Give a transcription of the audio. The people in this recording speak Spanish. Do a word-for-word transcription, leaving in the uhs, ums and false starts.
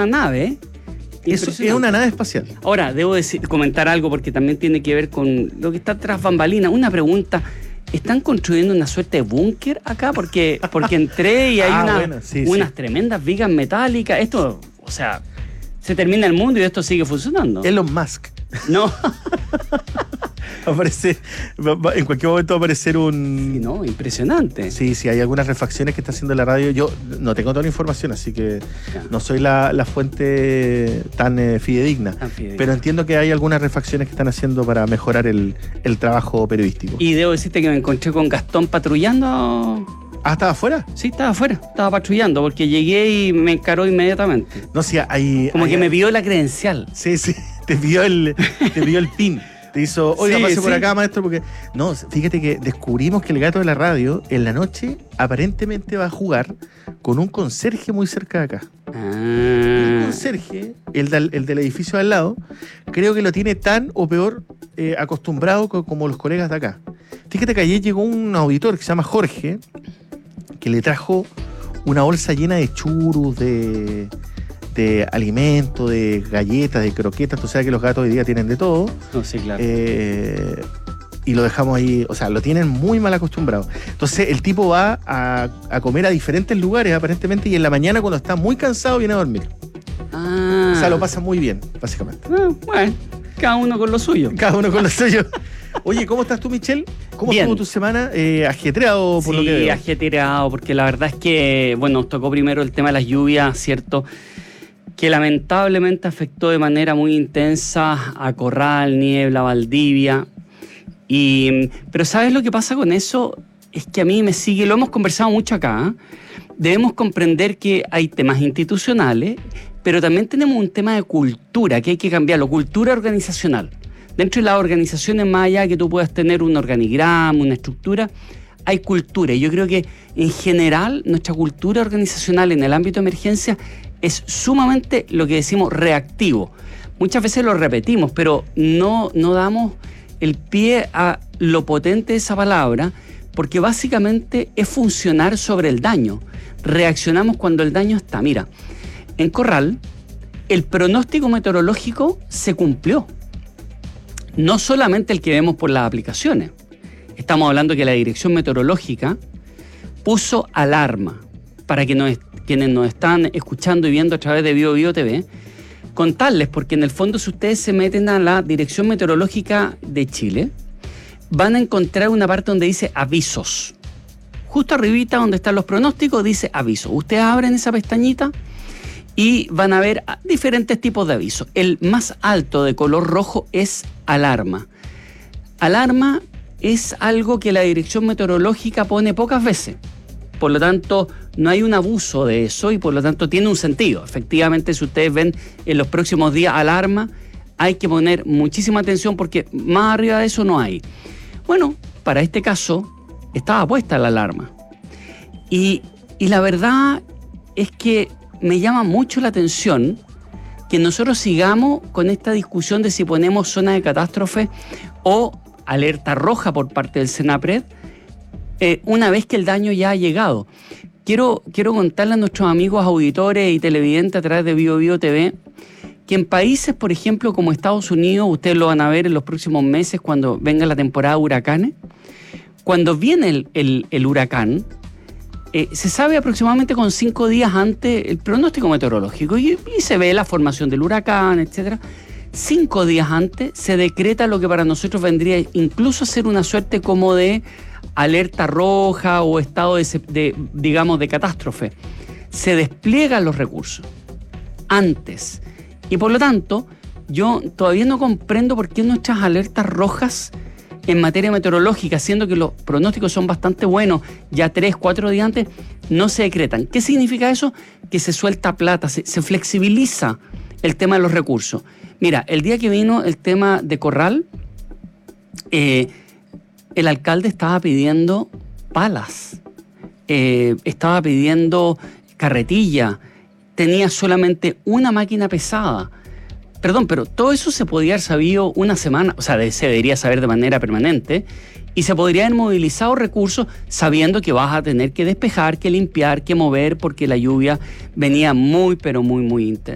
nave. Eso es una nave espacial. Ahora, debo decir, comentar algo porque también tiene que ver con lo que está tras bambalinas. Una pregunta. ¿Están construyendo una suerte de búnker acá? Porque, porque entré y hay ah, una, bueno, sí, unas sí. tremendas vigas metálicas. Esto, o sea, se termina el mundo y esto sigue funcionando. Elon Musk. No. Aparece, en cualquier momento va a aparecer un... Sí, no, impresionante. Sí, sí, hay algunas refacciones que está haciendo la radio. Yo no tengo toda la información, así que ya. no soy la, la fuente tan eh, fidedigna, Tan fidedigna. Pero entiendo que hay algunas refacciones que están haciendo para mejorar el, el trabajo periodístico. Y debo decirte que me encontré con Gastón patrullando. ¿Ah, estaba afuera? Sí, estaba afuera, estaba patrullando porque llegué y me encaró inmediatamente. No, sí, hay... Como hay, que me pidió la credencial. Sí, sí, te pidió el, te pidió el pin. Te hizo, oiga, Sí, pase por sí. acá, maestro, porque... No, fíjate que descubrimos que el gato de la radio, en la noche, aparentemente va a jugar con un conserje muy cerca de acá. El Ah. conserje, el del, el del edificio de al lado, creo que lo tiene tan o peor eh, acostumbrado co- como los colegas de acá. Fíjate que ayer llegó un auditor que se llama Jorge, que le trajo una bolsa llena de churros, de... de alimento, de galletas, de croquetas. Tú sabes que los gatos hoy día tienen de todo. No, sí, claro. Eh, y lo dejamos ahí, o sea, lo tienen muy mal acostumbrado. Entonces el tipo va a, a comer a diferentes lugares aparentemente y en la mañana cuando está muy cansado viene a dormir. Ah. O sea, lo pasa muy bien, básicamente. Ah, bueno, cada uno con lo suyo. Cada uno con lo suyo. Oye, ¿cómo estás tú, Michelle? ¿Cómo Bien. estuvo tu semana? Eh, ajetreado por sí, lo que veo. ajetreado, porque la verdad es que, bueno, nos tocó primero el tema de las lluvias, ¿cierto? Que lamentablemente afectó de manera muy intensa a Corral, Niebla, Valdivia. Y, pero ¿sabes lo que pasa con eso? Es que a mí me sigue, lo hemos conversado mucho acá, ¿eh? Debemos comprender que hay temas institucionales, pero también tenemos un tema de cultura, que hay que cambiarlo, cultura organizacional. Dentro de las organizaciones, más allá que tú puedas tener un organigrama, una estructura, hay cultura. Y yo creo que en general nuestra cultura organizacional en el ámbito de emergencia es sumamente, lo que decimos, reactivo. Muchas veces lo repetimos, pero no, no damos el pie a lo potente de esa palabra, porque básicamente es funcionar sobre el daño. Reaccionamos cuando el daño está. Mira, en Corral, el pronóstico meteorológico se cumplió. No solamente el que vemos por las aplicaciones. Estamos hablando que la Dirección Meteorológica puso alarma para que nos, quienes nos están escuchando y viendo a través de Bio Bio T V, contarles, porque en el fondo si ustedes se meten a la Dirección Meteorológica de Chile, van a encontrar una parte donde dice avisos. Justo arribita donde están los pronósticos dice avisos. Ustedes abren esa pestañita y van a ver diferentes tipos de avisos. El más alto de color rojo es alarma. Alarma es algo que la Dirección Meteorológica pone pocas veces. Por lo tanto, no hay un abuso de eso y por lo tanto tiene un sentido. Efectivamente, si ustedes ven en los próximos días alarma, hay que poner muchísima atención porque más arriba de eso no hay. Bueno, para este caso estaba puesta la alarma. Y, y la verdad es que me llama mucho la atención que nosotros sigamos con esta discusión de si ponemos zona de catástrofe o alerta roja por parte del Senapred, eh, una vez que el daño ya ha llegado. Quiero, quiero contarle a nuestros amigos auditores y televidentes a través de Bio Bio T V que en países, por ejemplo, como Estados Unidos, ustedes lo van a ver en los próximos meses cuando venga la temporada de huracanes, cuando viene el, el, el huracán, eh, se sabe aproximadamente con cinco días antes el pronóstico meteorológico y, y se ve la formación del huracán, etcétera. Cinco días antes se decreta lo que para nosotros vendría incluso a ser una suerte como de alerta roja o estado de, de digamos, de catástrofe. Se despliegan los recursos antes. Y por lo tanto, yo todavía no comprendo por qué nuestras alertas rojas en materia meteorológica, siendo que los pronósticos son bastante buenos, ya tres, cuatro días antes, no se decretan. ¿Qué significa eso? Que se suelta plata, se, se flexibiliza el tema de los recursos. Mira, el día que vino el tema de Corral, eh, el alcalde estaba pidiendo palas, eh, estaba pidiendo carretilla, tenía solamente una máquina pesada. Perdón, pero todo eso se podría haber sabido una semana, o sea, se debería saber de manera permanente, y se podría haber movilizado recursos sabiendo que vas a tener que despejar, que limpiar, que mover, porque la lluvia venía muy, pero muy, muy intensa.